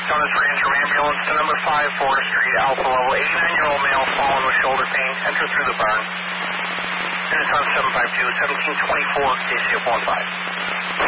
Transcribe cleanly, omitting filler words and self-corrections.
Arizona Ransom ambulance to number 5 Forest Street, Alpha Level. 89-year-old male fallen with shoulder pain. Enter through the burn. And it's on 752, 1724, KCF 15.